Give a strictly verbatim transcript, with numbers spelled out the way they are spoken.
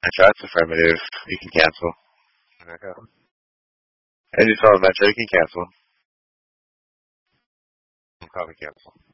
That's affirmative. You can cancel. Okay. Any saw Metro, you can cancel. I'll probably cancel.